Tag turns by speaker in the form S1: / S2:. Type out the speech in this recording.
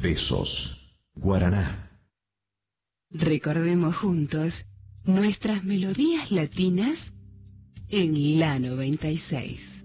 S1: pesos. Guaraná.
S2: Recordemos juntos nuestras melodías latinas en la 96.